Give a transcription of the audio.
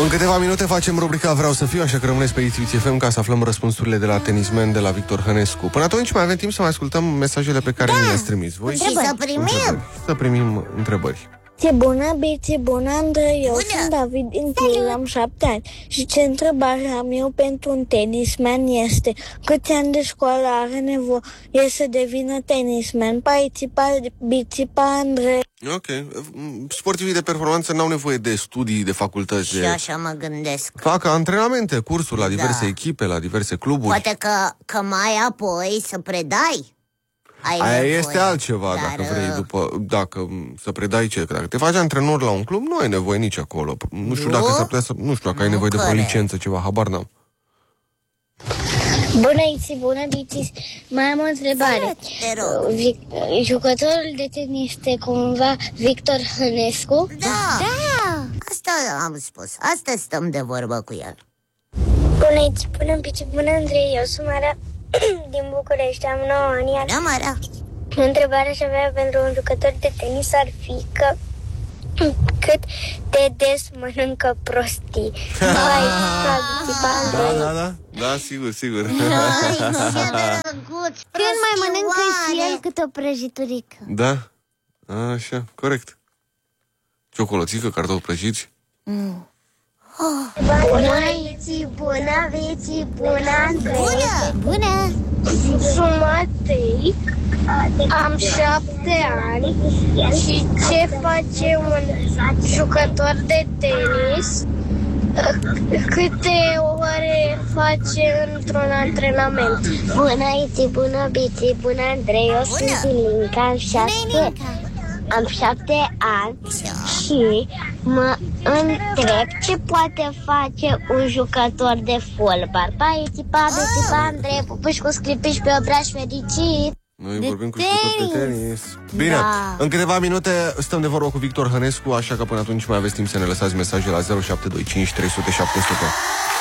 În câteva minute facem rubrica Vreau să fiu, așa că rămâneți pe ITV FM ca să aflăm răspunsurile de la tenismen de la Victor Hănescu. Până atunci mai avem timp să mai ascultăm mesajele pe care ni le-ați trimis voi. Și să primim. Să primim întrebări. Ce bună, Bici, bună, Andrei. Eu sunt David din Cluj, am 7 ani. Și ce întrebare am eu pentru un tenisman este: câți ani de școală are nevoie să devină tenisman? Participa, Bicipa, Andrei. Ok. Sportivii de performanță n-au nevoie de studii, de facultăți. Și așa mă gândesc. Fac antrenamente, cursuri la diverse echipe, la diverse cluburi. Poate că mai apoi să predai. Aia este altceva, dar, dacă vrei, dacă să predai ce. Dacă te faci antrenor la un club, nu ai nevoie nici acolo. Nu știu dacă s-ar putea să, nu știu dacă ai nevoie de o licență, ceva, habar n-am. Bună, Iți, bună, Bici. Mai am o întrebare. Jucătorul de tenis este cumva Victor Hănescu? Da. Asta am spus. Asta stăm de vorbă cu el. Bună, Iți, bună, Bici, bună, Andrei. Eu sunt Mara din București, am 9 ani. Da, Mara. Întrebarea aș avea pentru un jucător de tenis ar fi că cât de des mănâncă prostii. Da, sigur. Când mai mănâncă și el câte o prăjiturică. Da, așa, corect. Ciocolățică, cartofi prăjiți. Bună, Iți, bună, Vici, bună, Andrei. Bună. Sunt Matei, am 7 ani și ce face un jucător de tenis? Câte ore face într-un antrenament? Bună, Iți, bună, Bici, bună, Andrei. Eu sunt Ilinca, am 7 ani și mă întreb ce poate face un jucător de fotbal. Bici, Andrei, pupuși cu sclipiși pe obraș fericit. Noi vorbim cu jucători de tenis. Bine, în câteva minute stăm de vorbă cu Victor Hănescu, așa că până atunci mai aveți timp să ne lăsați mesaje la 0725 300 700.